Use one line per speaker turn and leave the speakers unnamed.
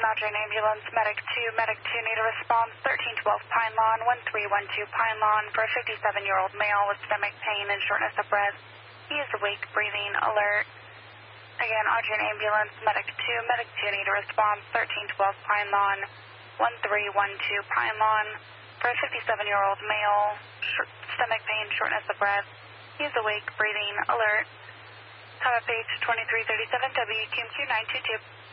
Audrey ambulance, medic 2 need a response, 1312 Pine Lawn, 1312 Pine Lawn for a 57-year-old male with stomach pain and shortness of breath. He is awake, breathing, alert. Again, Audrey ambulance, medic 2 need a response, 1312 Pine Lawn, 1312 Pine Lawn for a 57-year-old male, stomach pain, shortness of breath. He is awake, breathing, alert. Have a page 2337 WQMQ 922.